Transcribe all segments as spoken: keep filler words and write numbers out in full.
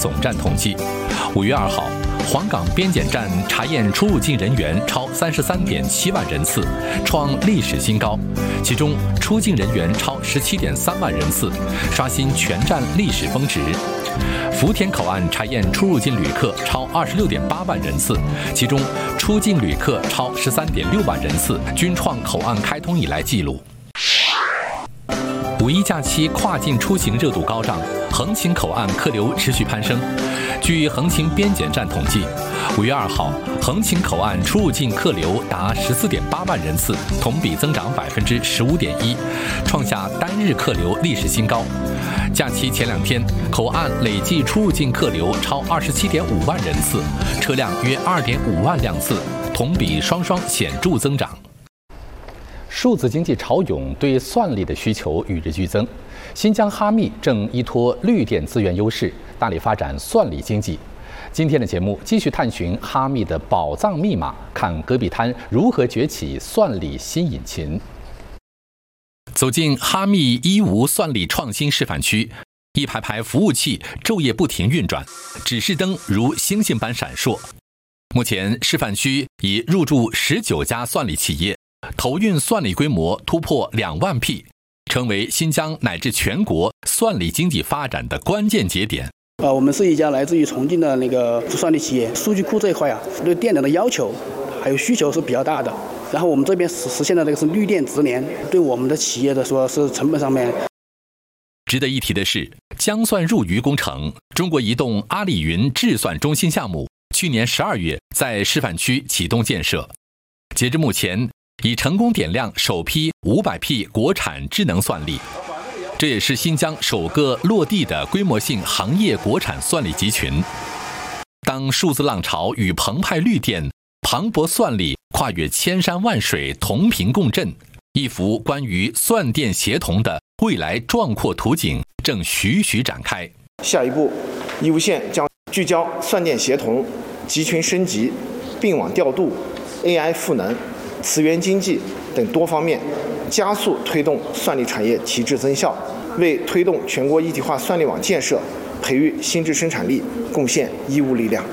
总站统计，五月二号，黄岗边检站查验出入境人员超三十三点七万人次，创历史新高。其中，出境人员超十七点三万人次，刷新全站历史峰值。福田口岸查验出入境旅客超二十六点八万人次，其中出境旅客超十三点六万人次，均创口岸开通以来纪录。五一假期跨境出行热度高涨，横琴口岸客流持续攀升。据横琴边检站统计，五月二号，横琴口岸出入境客流达十四点八万人次，同比增长百分之十五点一，创下单日客流历史新高。假期前两天，口岸累计出入境客流超二十七点五万人次，车辆约二点五万辆次，同比双双显著增长。数字经济潮涌，对算力的需求与日俱增。新疆哈密正依托绿电资源优势，大力发展算力经济。今天的节目继续探寻哈密的宝藏密码，看戈壁滩如何崛起算力新引擎。走进哈密伊吾算力创新示范区，一排排服务器昼夜不停运转，指示灯如星星般闪烁。目前，示范区已入驻十九家算力企业。投运算力规模突破两万 P， 成为新疆乃至全国算力经济发展的关键节点。 呃，我们是一家来自于重庆的那个算力企业，数据库这一块啊，对电能的要求还有需求是比较大的。然后我们这边实实现的这个是绿电直连，对我们的企业的说是成本上面。 值得一提的是，江算入渝工程中国移动阿里云智算中心项目去年十二月在示范区启动建设，截至目前，已成功点亮首批五百 P 国产智能算力，这也是新疆首个落地的规模性行业国产算力集群。当数字浪潮与澎湃绿电、磅礴算力跨越千山万水同频共振，一幅关于算电协同的未来壮阔图景正徐徐展开。 下一步，义乌县将聚焦算电协同、集群升级、并网调度、A I 赋能、磁源经济等多方面，加速推动算力产业提质增效，为推动全国一体化算力网建设、培育新质生产力贡献义务力量。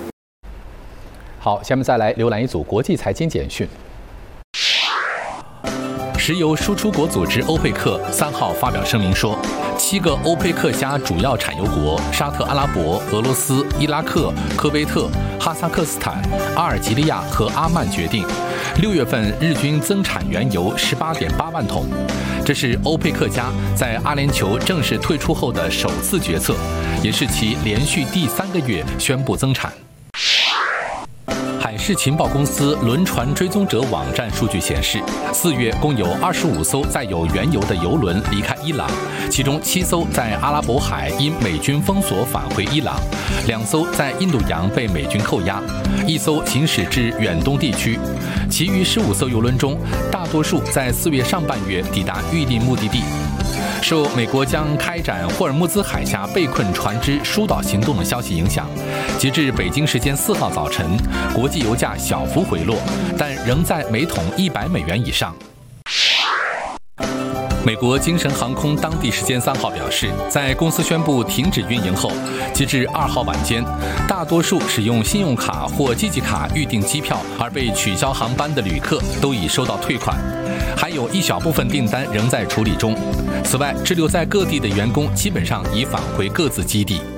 好，下面再来浏览一组国际财经简讯。石油输出国组织欧佩克三号发表声明说，七个欧佩克加主要产油国沙特阿拉伯、俄罗斯、伊拉克、科威特、哈萨克斯坦、阿尔及利亚和阿曼决定，六月份日均增产原油十八点八万桶。这是欧佩克加在阿联酋正式退出后的首次决策，也是其连续第三个月宣布增产。海事情报公司轮船追踪者网站数据显示，四月共有二十五艘载有原油的油轮离开伊朗，其中七艘在阿拉伯海因美军封锁返回伊朗，两艘在印度洋被美军扣押，一艘行驶至远东地区。其余十五艘油轮中，大多数在四月上半月抵达预定目的地。受美国将开展霍尔木兹海峡被困船只疏导行动的消息影响，截至北京时间四号早晨，国际油价小幅回落，但仍在每桶一百美元以上。美国精神航空当地时间三号表示，在公司宣布停止运营后，截至二号晚间，大多数使用信用卡或积极卡预订机票而被取消航班的旅客都已收到退款，还有一小部分订单仍在处理中。此外，滞留在各地的员工基本上已返回各自基地。